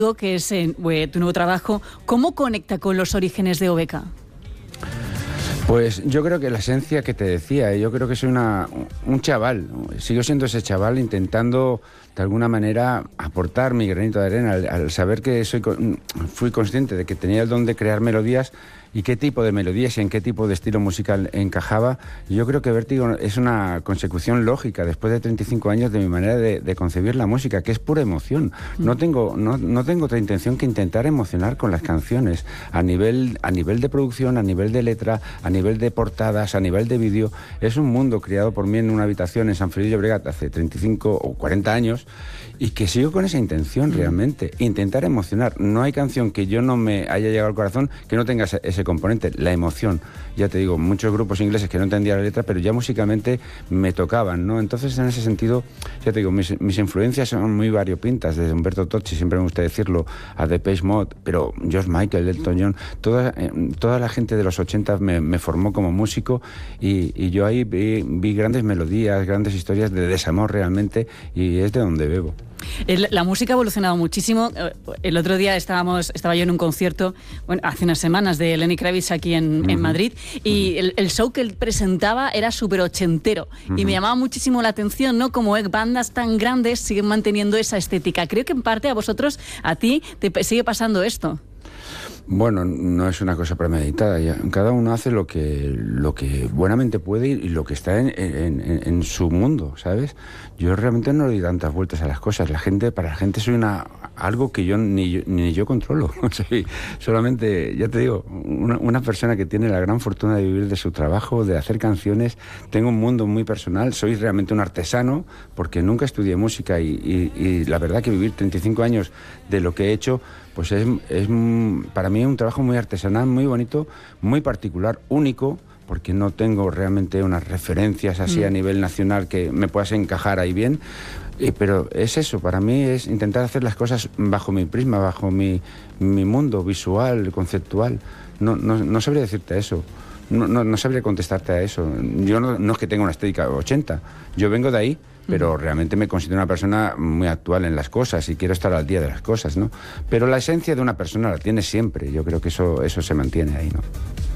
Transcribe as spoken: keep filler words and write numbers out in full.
que es eh, tu nuevo trabajo, ¿cómo conecta con los orígenes de Obeca? Pues yo creo que la esencia que te decía, yo creo que soy una, un chaval, sigo siendo ese chaval intentando de alguna manera aportar mi granito de arena al, al saber que soy, fui consciente de que tenía el don de crear melodías y qué tipo de melodías y en qué tipo de estilo musical encajaba. Y yo creo que Vértigo es una consecución lógica después de treinta y cinco años de mi manera de, de concebir la música, que es pura emoción. No tengo, no, no tengo otra intención que intentar emocionar con las canciones a nivel, a nivel de producción, a nivel de letra, a nivel de portadas, a nivel de vídeo. Es un mundo creado por mí en una habitación en San Feliu de Llobregat hace treinta y cinco o cuarenta años y que sigo con esa intención realmente, intentar emocionar. No hay canción que yo no me haya llegado al corazón que no tenga ese, ese componente, la emoción. Ya te digo, muchos grupos ingleses que no entendía la letra, pero ya musicalmente me tocaban, ¿no? Entonces, en ese sentido, ya te digo, mis, mis influencias son muy variopintas, desde Umberto Tocci, siempre me gusta decirlo, a Depeche Mode, pero George Michael, Elton John, toda, eh, toda la gente de los ochenta me, me formó como músico y, y yo ahí vi, vi grandes melodías, grandes historias de desamor realmente, y es de donde bebo. El, la música ha evolucionado muchísimo. El otro día estábamos, estaba yo en un concierto, bueno, hace unas semanas, de Lenny Kravitz aquí en, uh-huh. en Madrid, y uh-huh. el, el show que él presentaba era súper ochentero, uh-huh. y me llamaba muchísimo la atención, ¿no? Como bandas tan grandes siguen manteniendo esa estética. Creo que en parte a vosotros, a ti, te sigue pasando esto. Bueno, no es una cosa premeditada. Ya. Cada uno hace lo que, lo que buenamente puede y lo que está en, en, en, en su mundo, ¿sabes? Yo realmente no le doy tantas vueltas a las cosas. La gente, para la gente soy una, algo que yo ni yo, ni yo controlo. Soy solamente, ya te digo, una, una persona que tiene la gran fortuna de vivir de su trabajo, de hacer canciones. Tengo un mundo muy personal. Soy realmente un artesano porque nunca estudié música y, y, y la verdad que vivir treinta y cinco años de lo que he hecho, pues es, es para mí un trabajo muy artesanal, muy bonito, muy particular, único, porque no tengo realmente unas referencias así mm. a nivel nacional que me puedas encajar ahí bien. Eh, pero es eso, para mí es intentar hacer las cosas bajo mi prisma, bajo mi, mi mundo visual, conceptual. No, no, no sabría decirte eso. No, no, no sabría contestarte a eso. Yo no, no es que tenga una estética ochenta, yo vengo de ahí, pero realmente me considero una persona muy actual en las cosas y quiero estar al día de las cosas, ¿no? Pero la esencia de una persona la tiene siempre, yo creo que eso, eso se mantiene ahí, ¿no?